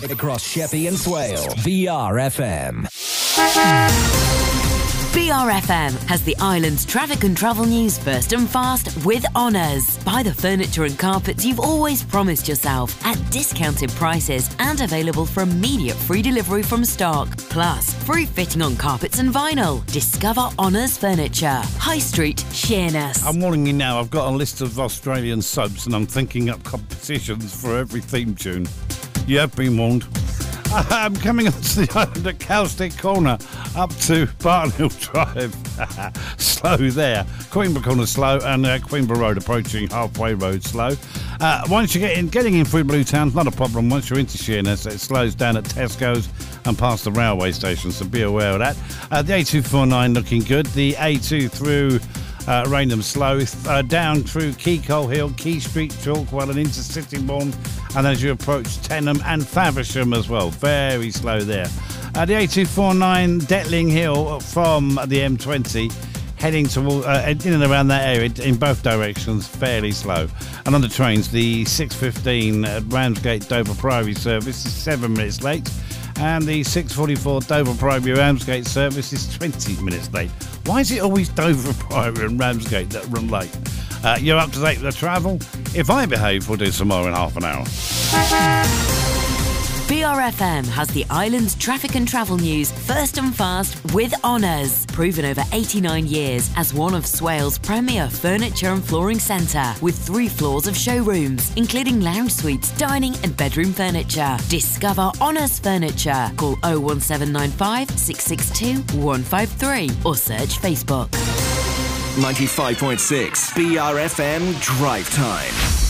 Across Sheppey and Swale. BRFM. BRFM has the island's traffic and travel news first and fast with Honours. Buy the furniture and carpets you've always promised yourself at discounted prices and available for immediate free delivery from stock. Plus, free fitting on carpets and vinyl. Discover Honours Furniture. High Street, Sheerness. I'm warning you now, I've got a list of Australian soaps and I'm thinking up competitions for every theme tune. You have been warned. I'm coming onto the island at Cowstick Corner up to Barnhill Drive. Slow there. Queenborough Corner slow and Queenborough Road approaching Halfway Road slow. Once you getting in through Blue Town's not a problem. Once you're into Sheerness, it slows down at Tesco's and past the railway station, so be aware of that. The A249 looking good. The A2 through Raynham slow, down through Keycole Hill, Key Street, Chalkwell and into Sittingbourne, and as you approach Tenham and Faversham as well, very slow there. The A249 Detling Hill from the M20 heading toward in and around that area in both directions, fairly slow. And on the trains, the 6:15 at Ramsgate Dover Priory service is 7 minutes late, and the 6:44 Dover Priory Ramsgate service is 20 minutes late. Why is it always Dover Priory and Ramsgate that run late? You're up to date with the travel. If I behave, we'll do some more in half an hour. BRFM has the island's traffic and travel news first and fast with Honours. Proven over 89 years as one of Swale's premier furniture and flooring centre, with 3 floors of showrooms, including lounge suites, dining and bedroom furniture. Discover Honours Furniture. Call 01795 662 153 or search Facebook. 95.6 BRFM Drive Time.